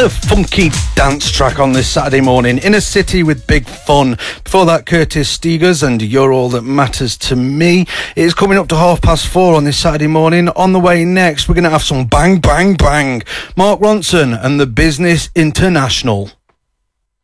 A funky dance track on this Saturday morning in a city with big fun. Before that, Curtis Stigers and You're All That Matters to Me. It is coming up to 4:30 on this Saturday morning. On the way next, we're going to have some bang, bang, bang. Mark Ronson and the Business International.